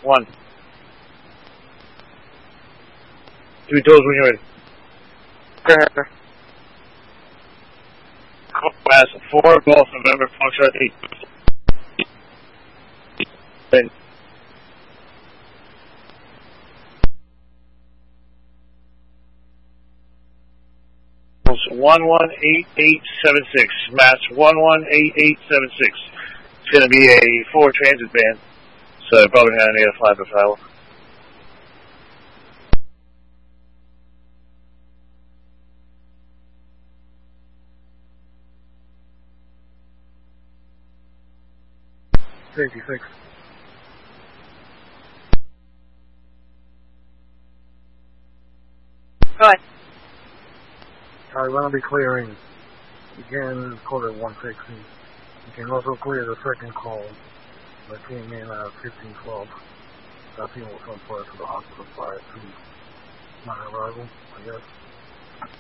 1. 3 doors when you're ready. Class 4, Golf November, Foxtrot 8. 118876, Mass 118876. It's going to be a 4 transit van, so probably going to need a 5 to travel. Safety 6. Go ahead. We're going to be clearing again quarter 160. You can also clear the second call that came in at 1512. That team was on fire to the hospital prior to my arrival, I guess.